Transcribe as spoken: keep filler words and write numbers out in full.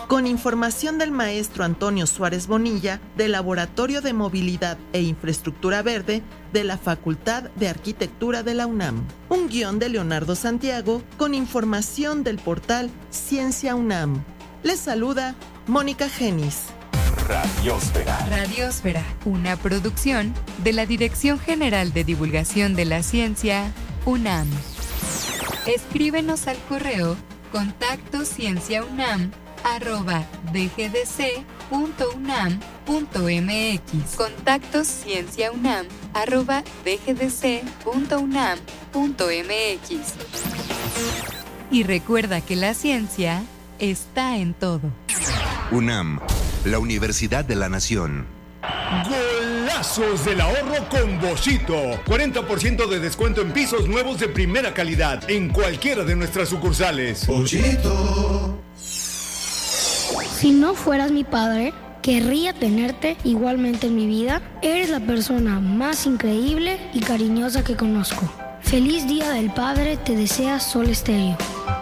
con información del maestro Antonio Suárez Bonilla del Laboratorio de Movilidad e Infraestructura Verde de la Facultad de Arquitectura de la UNAM. Un guión de Leonardo Santiago con información del portal Ciencia UNAM. Les saluda Mónica Genis. Radiosfera. Radiosfera, una producción de la Dirección General de Divulgación de la Ciencia, UNAM. Escríbenos al correo contacto cienciaunam arroba dgdc punto unam punto mx. Contacto cienciaunam arroba dgdc punto unam punto mx. Y recuerda que la ciencia está en todo. UNAM, la Universidad de la Nación. Golazos del ahorro con Boschito. cuarenta por ciento de descuento en pisos nuevos de primera calidad en cualquiera de nuestras sucursales. Boschito. Si no fueras mi padre, querría tenerte igualmente en mi vida. Eres la persona más increíble y cariñosa que conozco. Feliz Día del Padre, te desea Sol Estéreo.